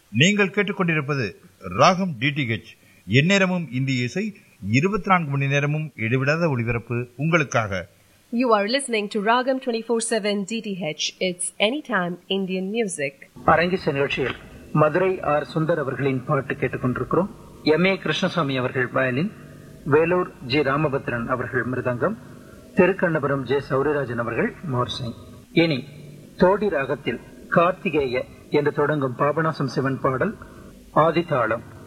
நீங்கள் கேட்டுக்கொண்டிருப்பது ராகம் டிடிஹெச். எந்நேரமும் இந்திய இசை, 24 மணி நேரமும் இடைவிடாத ஒளிபரப்பு உங்களுக்காக. You are listening to Ragam 24/7 DTH. It's anytime Indian music. அரங்கிச நிகழ்ச்சியில் மதுரை ஆர். சுந்தர் அவர்களின் பாட்டு கேட்டுக்கொண்டிருக்கிறோம். M.A. கிருஷ்ணசாமி அவர்கள் வயலின், வேலூர் ஜி. ராமபத்ரன் அவர்கள் மிருதங்கம், திருக்கண்ணபுரம் ஜே. சௌரியராஜன் அவர்கள் மோர்சிங். இனி தோடி ராகத்தில் கார்த்திகேய என்று தொடங்கும் பாபநாசம் சிவன் பாடல், ஆதிதாளம்.